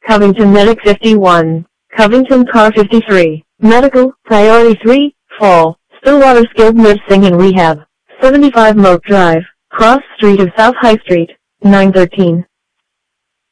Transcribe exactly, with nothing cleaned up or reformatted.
Covington Medic fifty-one, Covington Car fifty-three, Medical, Priority three, Fall, Stillwater Skilled Nursing and Rehab, seventy-five Moat Drive, Cross Street of South High Street, nine thirteen.